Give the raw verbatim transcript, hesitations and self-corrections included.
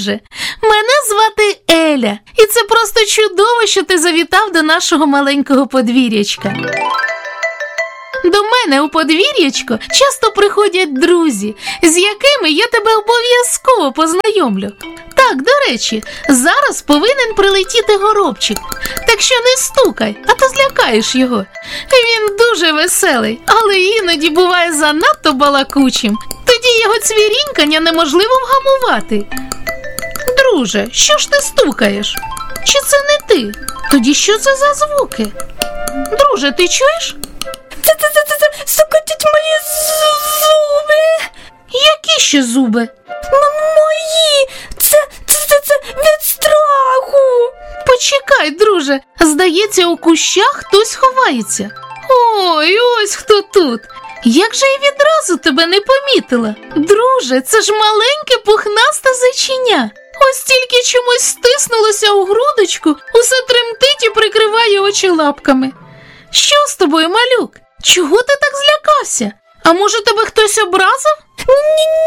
друже. Мене звати Еля, і це просто чудово, що ти завітав до нашого маленького подвір'ячка. До мене у подвір'ячко часто приходять друзі, з якими я тебе обов'язково познайомлю. Так, до речі, зараз повинен прилетіти горобчик, так що не стукай, а то злякаєш його. Він дуже веселий, але іноді буває занадто балакучим. Тоді його цвірінькання неможливо вгамувати. Друже, що ж ти стукаєш? Чи це не ти? Тоді що це за звуки? Друже, ти чуєш? Це, це, це, це, це стукотять мої зуби. Які ще зуби? М- мої. Це, це, це, це від страху. Почекай, друже, здається, у кущах хтось ховається. Ой, ось хто тут. Як же я відразу тебе не помітила? Друже, це ж маленьке пухнасте зайчиня. Ось тільки чомусь стиснулося у грудочку, усе тремтить і прикриває очі лапками. Що з тобою, малюк? Чого ти так злякався? А може тебе хтось образив?